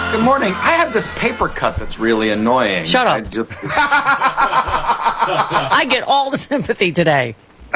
Good morning. I have this paper cut that's really annoying. Shut up. I get all the sympathy today.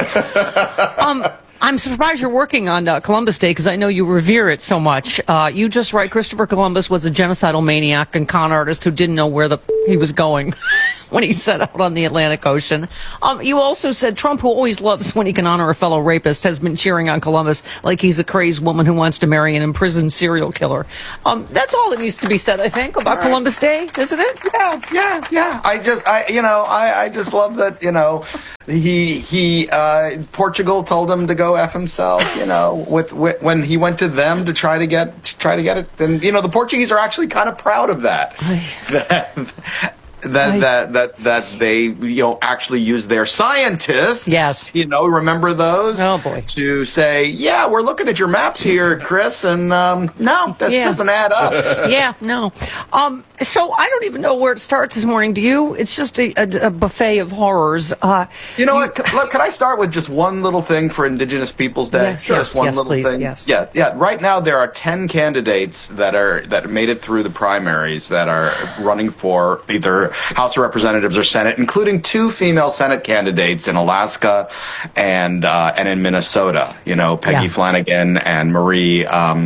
I'm surprised you're working on Columbus Day because I know you revere it so much. You just write Christopher Columbus was a genocidal maniac and con artist who didn't know where he was going when he set out on the Atlantic Ocean. You also said Trump, who always loves when he can honor a fellow rapist, has been cheering on Columbus like he's a crazy woman who wants to marry an imprisoned serial killer. That's all that needs to be said, I think, about Columbus Day, isn't it? Yeah. I just love that, Portugal told him to go F himself, when he went to them to try to get it. And, the Portuguese are actually kind of proud of that. That they actually use their scientists. Yes. Remember those? Oh boy. To say, yeah, we're looking at your maps here, Chris, and no, that doesn't add up. Yeah, no. So I don't even know where it starts this morning. Do you? It's just a buffet of horrors. You know what? Can I start with just one little thing for Indigenous Peoples Day? Yes, sure. Just one little please. thing. Yes. Yeah. Right now there are 10 candidates that made it through the primaries that are running for either House of Representatives or Senate, including 2 female Senate candidates in Alaska and in Minnesota. Peggy Flanagan and Mary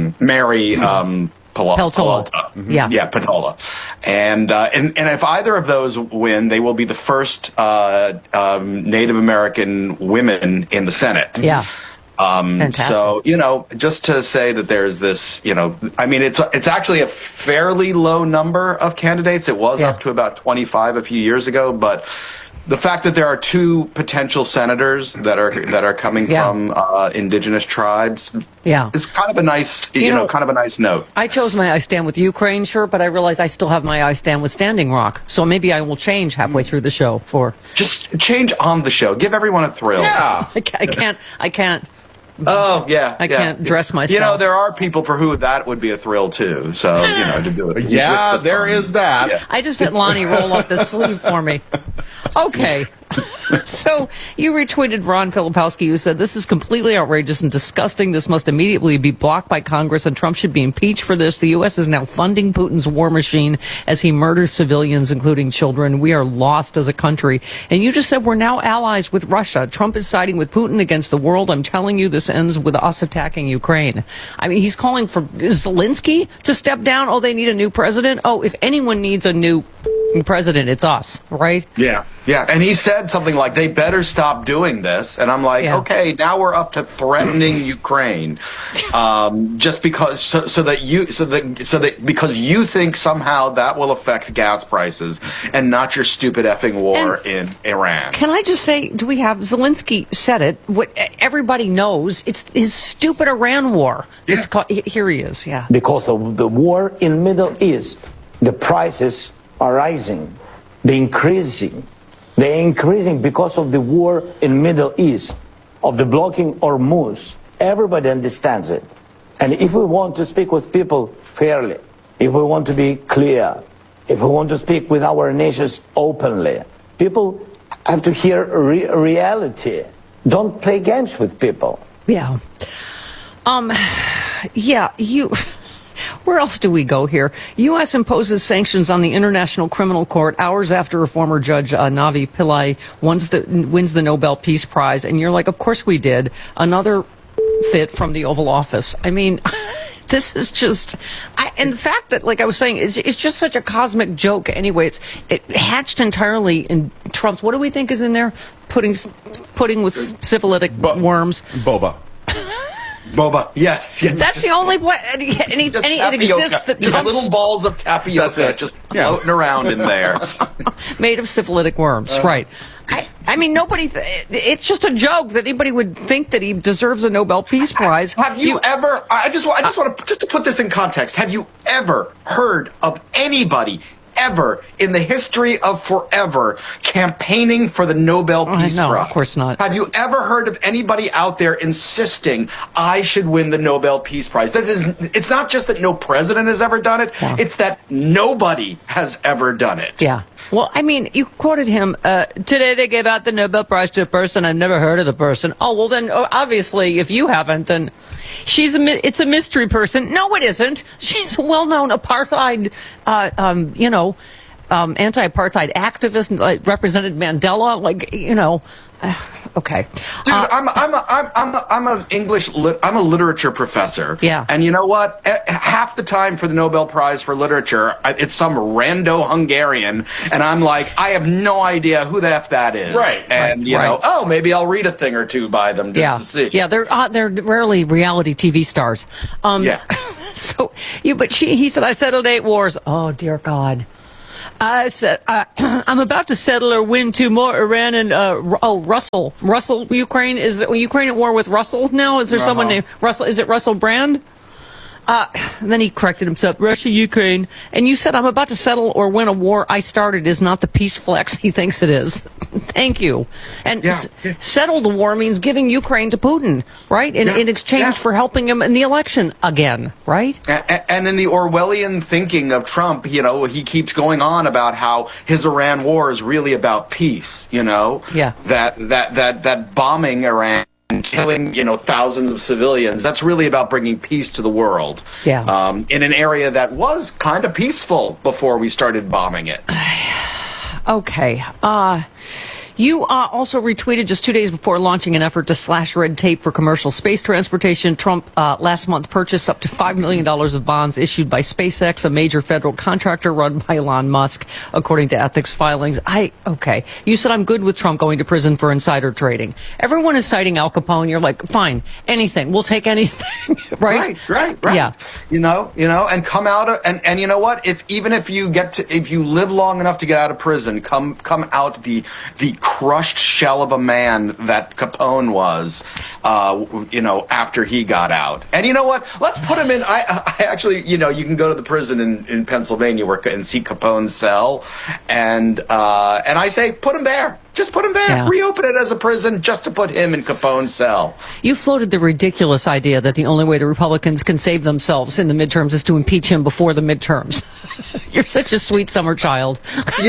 Peltola. Yeah, Peltola. And if either of those win, they will be the first Native American women in the Senate. Yeah. Fantastic. So, just to say that there's this, it's actually a fairly low number of candidates. It was up to about 25 a few years ago, but the fact that there are 2 potential senators that are coming from indigenous tribes is kind of a nice, kind of a nice note. I chose my I Stand With Ukraine shirt, but I realize I still have my I Stand With Standing Rock. So maybe I will change halfway through the show Just change on the show. Give everyone a thrill. Yeah. I can't. Oh, yeah. I can't dress myself. There are people for who that would be a thrill, too. So, to do it. Yeah, there is that. Yeah. I just had Lonnie roll up the sleeve for me. Okay. So you retweeted Ron Filipowski, who said, this is completely outrageous and disgusting. This must immediately be blocked by Congress, and Trump should be impeached for this. The U.S. is now funding Putin's war machine as he murders civilians, including children. We are lost as a country. And you just said we're now allies with Russia. Trump is siding with Putin against the world. I'm telling you, this ends with us attacking Ukraine. I mean, he's calling for Zelensky to step down. Oh, they need a new president. Oh, if anyone needs a new president, it's us, right? Yeah. And he said something like, they better stop doing this. And I'm like, okay, now we're up to threatening Ukraine, just because, because you think somehow that will affect gas prices and not your stupid effing war in Iran. Can I just say, do we have Zelensky said it? What everybody knows, it's his stupid Iran war. Yeah. It's called, here he is. Yeah. Because of the war in Middle East, the prices are rising. They're increasing because of the war in Middle East, of the blocking Hormuz. Everybody understands it. And if we want to speak with people fairly, if we want to be clear, if we want to speak with our nations openly, people have to hear reality. Don't play games with people. Yeah. Where else do we go here? U.S. imposes sanctions on the International Criminal Court hours after a former judge, Navi Pillay, wins the Nobel Peace Prize. And you're like, of course we did. Another fit from the Oval Office. I mean, this is just... and the fact that, like I was saying, it's just such a cosmic joke anyway. It hatched entirely in Trump's... What do we think is in there? Pudding with syphilitic worms. Boba, yes. That's the only place, and it exists. That little balls of tapioca just floating around in there. Made of syphilitic worms, right. I mean, nobody, it's just a joke that anybody would think that he deserves a Nobel Peace Prize. Have you ever, I just want to put this in context, have you ever heard of anybody ever, in the history of forever, campaigning for the Nobel Peace no, Prize? Of course not. Have you ever heard of anybody out there insisting I should win the Nobel Peace Prize? It's not just that no president has ever done it. Yeah. It's that nobody has ever done it. Yeah. Well, I mean, you quoted him, today they gave out the Nobel Prize to a person I've never heard of the person. Oh, well then, obviously, if you haven't, then it's a mystery person. No, it isn't. She's a well-known apartheid, anti-apartheid activist, represented Mandela, okay. Dude, I'm a literature professor. Yeah. And you know what? Half the time for the Nobel Prize for Literature, it's some rando Hungarian, and I'm like, I have no idea who the F that is. Right. And you know, oh, maybe I'll read a thing or two by them just to see. Yeah, they're rarely reality TV stars. Yeah. So he said, I settled 8 wars. Oh dear God. I said, I'm about to settle or win 2 more. Iran and, Russell, Ukraine. Is Ukraine at war with Russell now? Is there someone named Russell? Is it Russell Brand? And then he corrected himself, Russia, Ukraine. And you said, I'm about to settle or win a war I started is not the peace flex he thinks it is. Thank you. And settle the war means giving Ukraine to Putin, right? In exchange for helping him in the election again, right? And in the Orwellian thinking of Trump, he keeps going on about how his Iran war is really about peace, Yeah. That bombing Iran and killing, thousands of civilians, that's really about bringing peace to the world. Yeah. In an area that was kind of peaceful before we started bombing it. Okay. You also retweeted just 2 days before launching an effort to slash red tape for commercial space transportation. Trump last month purchased up to $5 million of bonds issued by SpaceX, a major federal contractor run by Elon Musk, according to ethics filings. Okay. You said I'm good with Trump going to prison for insider trading. Everyone is citing Al Capone. You're like, fine, anything. We'll take anything. Right? Right. Yeah. And come out and you know what? If you live long enough to get out of prison, come out the crushed shell of a man that Capone was, after he got out. And you know what? Let's put him in. I actually, you can go to the prison in Pennsylvania and see Capone's cell, and I say, put him there. Just put him there. Yeah. Reopen it as a prison just to put him in Capone's cell. You floated the ridiculous idea that the only way the Republicans can save themselves in the midterms is to impeach him before the midterms. You're such a sweet summer child. That's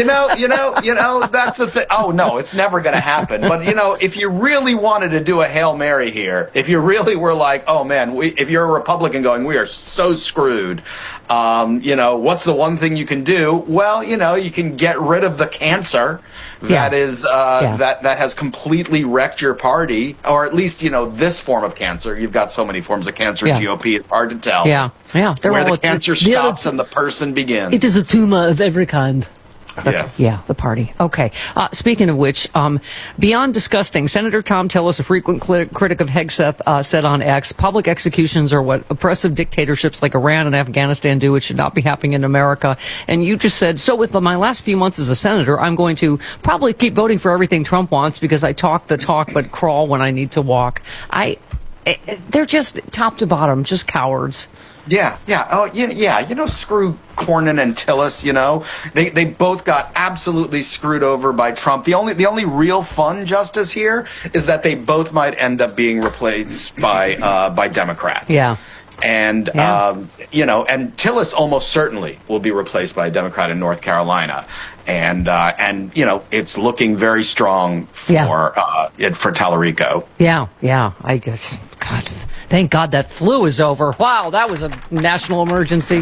the thing. Oh, no, it's never going to happen. But, if you really wanted to do a Hail Mary here, if you really were like, oh, man, if you're a Republican going, we are so screwed, what's the one thing you can do? Well, you can get rid of the cancer that is that has completely wrecked your party, or at least this form of cancer. You've got so many forms of cancer. GOP, it's hard to tell. Yeah. Where the cancer stops and the person begins. It is a tumor of every kind. Yes. Yeah, the party. Okay. Speaking of which, beyond disgusting, Senator Tom Tillis, a frequent critic of Hegseth, said on X, public executions are what oppressive dictatorships like Iran and Afghanistan do. It should not be happening in America. And you just said, so with my last few months as a senator, I'm going to probably keep voting for everything Trump wants because I talk the talk but crawl when I need to walk. They're just top to bottom, just cowards. Yeah. Oh, screw Cornyn and Tillis, They both got absolutely screwed over by Trump. The only real fun justice here is that they both might end up being replaced by Democrats. Yeah. And and Tillis almost certainly will be replaced by a Democrat in North Carolina. And it's looking very strong for Tallarico. Yeah. I guess, God, thank God that flu is over. Wow, that was a national emergency.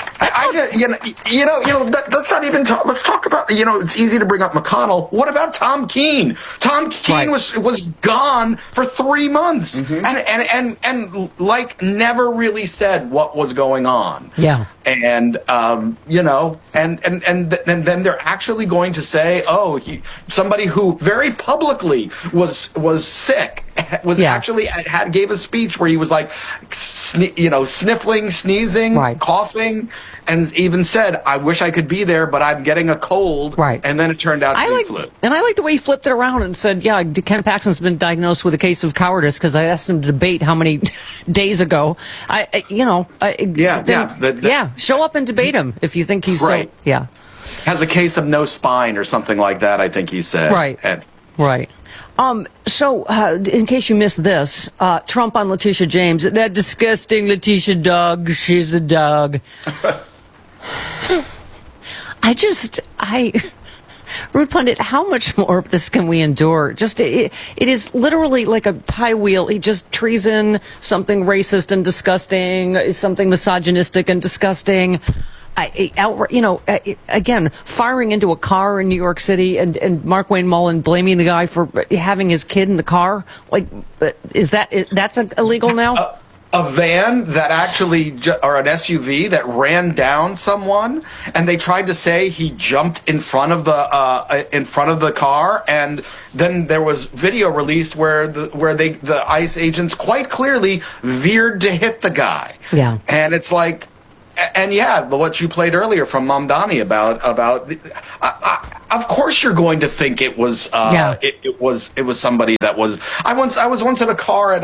Let's not even talk. Let's talk about. It's easy to bring up McConnell. What about Tom Keene? Tom Keene was gone for 3 months, and never really said what was going on. Yeah. And and then they're actually going to say, somebody who very publicly was sick actually gave a speech where he was like, sniffling, sneezing, coughing, and even said, I wish I could be there, but I'm getting a cold. Right. And then it turned out to be flu. And I like the way he flipped it around and said, Ken Paxton's been diagnosed with a case of cowardice because I asked him to debate how many days ago. Show up and debate him if you think he's right. Yeah. has a case of no spine or something like that, I think he said. Right. Right. So, in case you missed this, Trump on Letitia James, that disgusting Letitia dog, she's a dog. Rude Pundit, how much more of this can we endure? It is literally like a pie wheel. He just treason, something racist and disgusting, something misogynistic and disgusting. Again, firing into a car in New York City and Mark Wayne Mullen blaming the guy for having his kid in the car. Like, that's illegal now? A van that actually, or an SUV that ran down someone, and they tried to say he jumped in front of the car, and then there was video released where the ICE agents quite clearly veered to hit the guy. Yeah, and it's like. And yeah, what you played earlier from Mamdani about of course you're going to think it was it was somebody that was. I was once in a car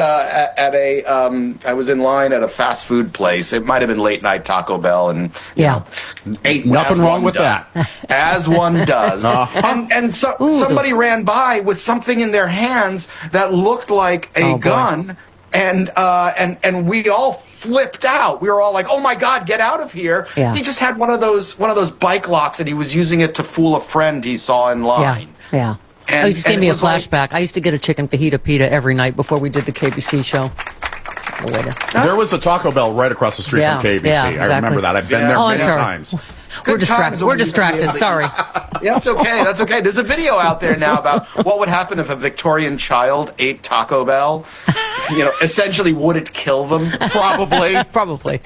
I was in line at a fast food place. It might have been late night Taco Bell, and ain't nothing wrong with that, as one does. And somebody ran by with something in their hands that looked like a gun. And we all flipped out. We were all like, "Oh my God, get out of here!" Yeah. He just had one of those bike locks, and he was using it to fool a friend he saw in line. Yeah. And, it just gave me a flashback. I used to get a chicken fajita pita every night before we did the KBC show. There was a Taco Bell right across the street from KBC. Yeah, exactly. I remember that. I've been there many times. We're distracted. Sorry. Yeah, that's okay. That's okay. There's a video out there now about what would happen if a Victorian child ate Taco Bell. Essentially, would it kill them? Probably.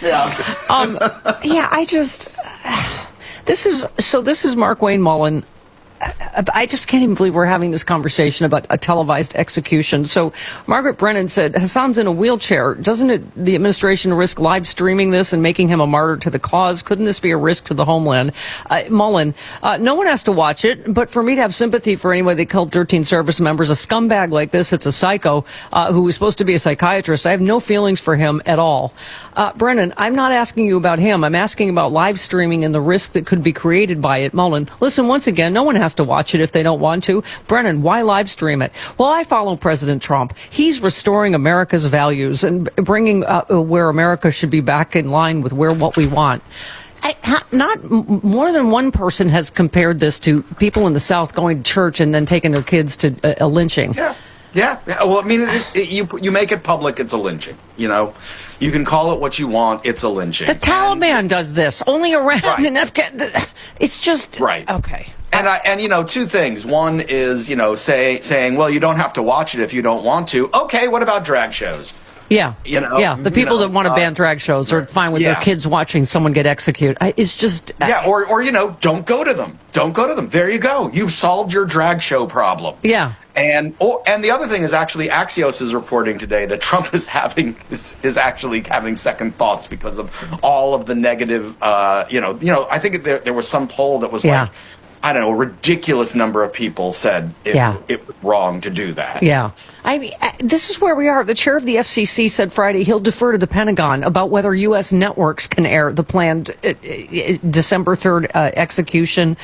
Yeah. This is Mark Wayne Mullen. I just can't even believe we're having this conversation about a televised execution. So Margaret Brennan said, Hassan's in a wheelchair. Doesn't the administration risk live streaming this and making him a martyr to the cause? Couldn't this be a risk to the homeland? Mullen, no one has to watch it, but for me to have sympathy for anyone that killed 13 service members, a scumbag like this, it's a psycho who was supposed to be a psychiatrist. I have no feelings for him at all. Brennan, I'm not asking you about him. I'm asking about live streaming and the risk that could be created by it. Mullen, listen, once again, no one has to watch it if they don't want to. Brennan, why live stream it? Well, I follow President Trump. He's restoring America's values and bringing where America should be back in line with what we want. Not more than one person has compared this to people in the South going to church and then taking their kids to a lynching. Yeah. Well, I mean, you make it public, it's a lynching. You can call it what you want. It's a lynching. The Taliban does this only around in Afghanistan. It's just right. Okay. And two things. One is saying, well, you don't have to watch it if you don't want to. Okay, what about drag shows? Yeah. The people that want to ban drag shows are fine with their kids watching someone get executed. It's just or don't go to them. Don't go to them. There you go. You've solved your drag show problem. Yeah. And the other thing is actually Axios is reporting today that Trump is actually having second thoughts because of all of the negative. I think there was some poll that was like, I don't know, a ridiculous number of people said it was wrong to do that. Yeah. I mean, this is where we are. The chair of the FCC said Friday he'll defer to the Pentagon about whether U.S. networks can air the planned December 3rd execution.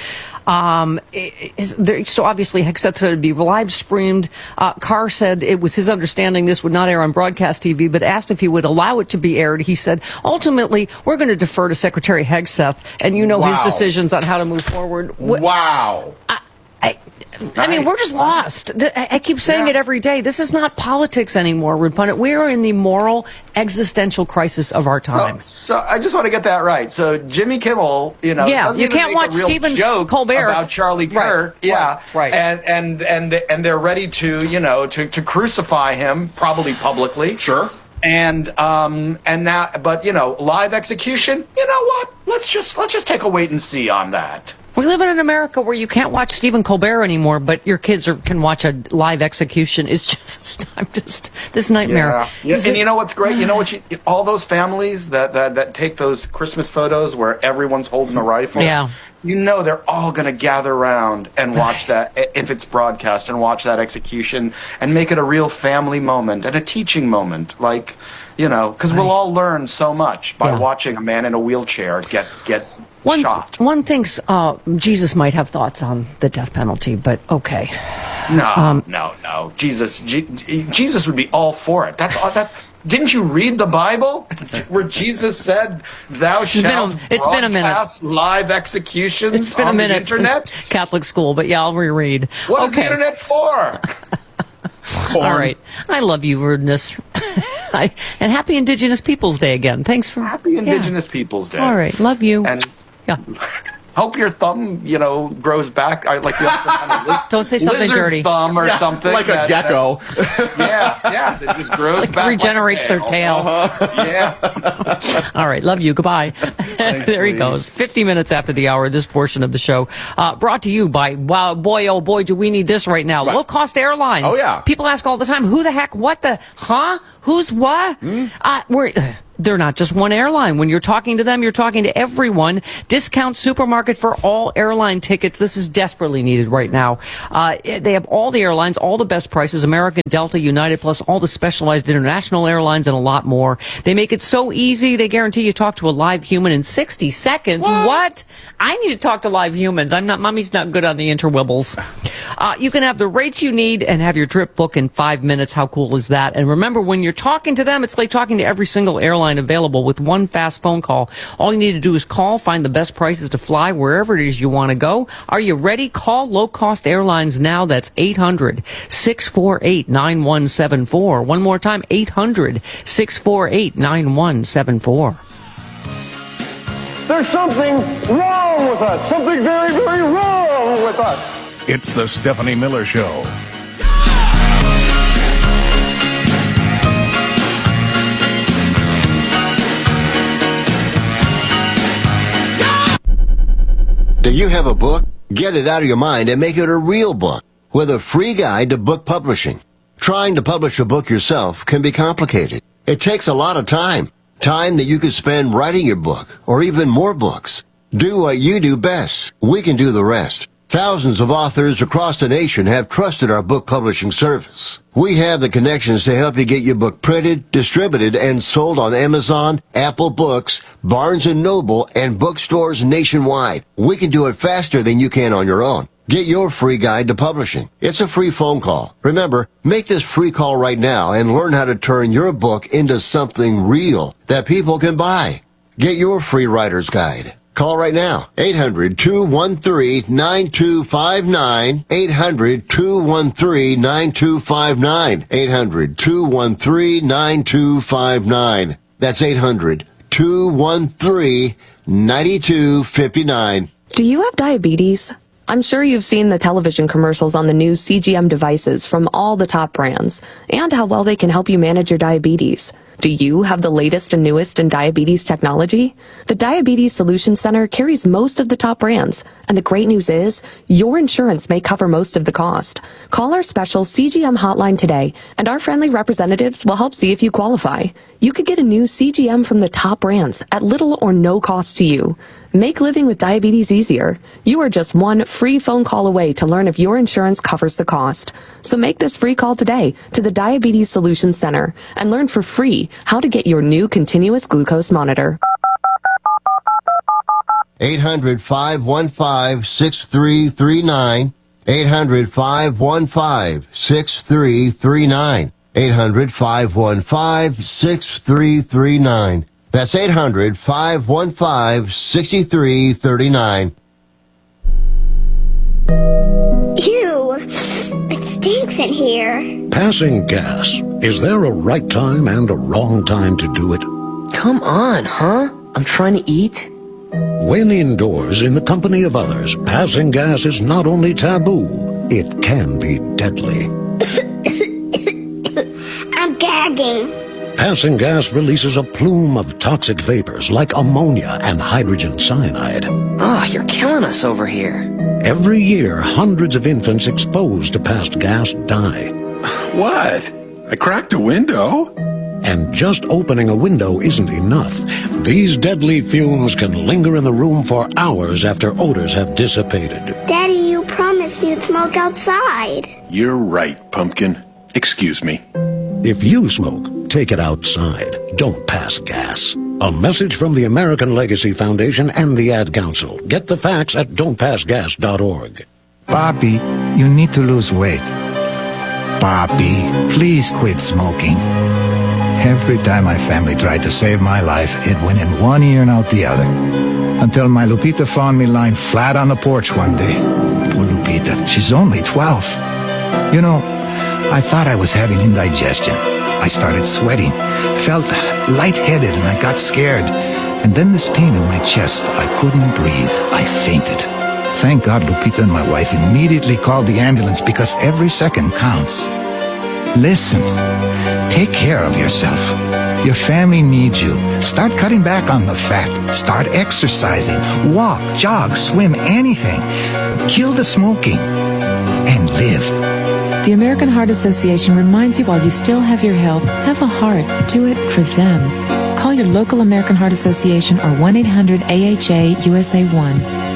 So obviously, Heck said that it would be live streamed. Carr said it was his understanding this would not air on broadcast TV, but asked if he would allow it to be aired. He said, ultimately, we're going to defer to Secretary Hegseth, and his decisions on how to move forward. Wow. I mean, we're just lost. I keep saying it every day. This is not politics anymore, Rude Pundit. We are in the moral, existential crisis of our time. So I just want to get that right. So Jimmy Kimmel, you can't watch Stephen Colbert about Charlie Kirk, right. and they're ready to to crucify him, probably publicly, sure. And now, but live execution. You know what? Let's just take a wait and see on that. We live in an America where you can't watch Stephen Colbert anymore, but your kids can watch a live execution. It's just, this nightmare. Yeah. And you know what's great? You know all those families that take those Christmas photos where everyone's holding a rifle. Yeah. They're all going to gather around and watch that, if it's broadcast, and watch that execution and make it a real family moment and a teaching moment. Because we'll all learn so much by watching a man in a wheelchair get shot. One thinks Jesus might have thoughts on the death penalty, but okay. No. Jesus would be all for it. That's. Didn't you read the Bible where Jesus said, "Thou shalt broadcast live executions"? It's been a minute internet? Since Catholic school, but yeah, I'll reread. What is the internet for? All right. I love you, rudeness. And happy Indigenous Peoples Day again. Thanks for Happy Indigenous Peoples Day. All right. Love you. And yeah. Hope your thumb, grows back. Like the kind of don't say something dirty. Thumb or something. Like a gecko. Yeah. It just grows back. Regenerates their tail. Yeah. All right. Love you. Goodbye. There he goes. 50 minutes after the hour, this portion of the show. Brought to you by, wow, boy, oh boy, do we need this right now. Low-cost airlines. Oh, yeah. People ask all the time, who the heck, what the, huh? Who's what? They're not just one airline. When you're talking to them, you're talking to everyone. Discount supermarket for all airline tickets. This is desperately needed right now. They have all the airlines, all the best prices, American, Delta, United, plus all the specialized international airlines and a lot more. They make it so easy. They guarantee you talk to a live human in 60 seconds. What? I need to talk to live humans. Mommy's not good on the interwibbles. You can have the rates you need and have your trip book in 5 minutes. How cool is that? And remember, when you're talking to them, it's like talking to every single airline available with one fast phone call. All you need to do is call, find the best prices to fly wherever it is you want to go. Are you ready? Call Low Cost Airlines now. That's 800-648-9174. One more time, 800-648-9174. There's something wrong with us. Something very, very wrong with us. It's the Stephanie Miller Show. Do you have a book? Get it out of your mind and make it a real book with a free guide to book publishing. Trying to publish a book yourself can be complicated. It takes a lot of time. Time that you could spend writing your book or even more books. Do what you do best. We can do the rest. Thousands of authors across the nation have trusted our book publishing service. We have the connections to help you get your book printed, distributed, and sold on Amazon, Apple Books, Barnes & Noble, and bookstores nationwide. We can do it faster than you can on your own. Get your free guide to publishing. It's a free phone call. Remember, make this free call right now and learn how to turn your book into something real that people can buy. Get your free writer's guide. Call right now. 800-213-9259. 800-213-9259. 800-213-9259. That's 800-213-9259. Do you have diabetes? I'm sure you've seen the television commercials on the new CGM devices from all the top brands and how well they can help you manage your diabetes. Do you have the latest and newest in diabetes technology? The Diabetes Solutions Center carries most of the top brands, and the great news is your insurance may cover most of the cost. Call our special CGM hotline today, and our friendly representatives will help see if you qualify. You could get a new CGM from the top brands at little or no cost to you. Make living with diabetes easier. You are just one free phone call away to learn if your insurance covers the cost. So make this free call today to the Diabetes Solutions Center and learn for free how to get your new continuous glucose monitor. 800-515-6339. 800-515-6339. 800-515-6339. That's 800-515-6339. Ew, it stinks in here. Passing gas. Is there a right time and a wrong time to do it? Come on, huh? I'm trying to eat. When indoors in the company of others, passing gas is not only taboo, it can be deadly. I'm gagging. Passing gas releases a plume of toxic vapors like ammonia and hydrogen cyanide. Oh, you're killing us over here. Every year, hundreds of infants exposed to passed gas die. What? I cracked a window? And just opening a window isn't enough. These deadly fumes can linger in the room for hours after odors have dissipated. Daddy, you promised you'd smoke outside. You're right, Pumpkin. Excuse me. If you smoke, take it outside. Don't pass gas. A message from the American Legacy Foundation and the Ad Council. Get the facts at don'tpassgas.org. Papi, you need to lose weight. Papi, please quit smoking. Every time my family tried to save my life, it went in one ear and out the other. Until my Lupita found me lying flat on the porch one day. Poor Lupita, she's only 12. You know, I thought I was having indigestion. I started sweating, felt lightheaded, and I got scared. And then this pain in my chest, I couldn't breathe. I fainted. Thank God Lupita and my wife immediately called the ambulance because every second counts. Listen, take care of yourself. Your family needs you. Start cutting back on the fat. Start exercising. Walk, jog, swim, anything. Kill the smoking and live. The American Heart Association reminds you while you still have your health, have a heart. Do it for them. Call your local American Heart Association or 1-800-AHA-USA1.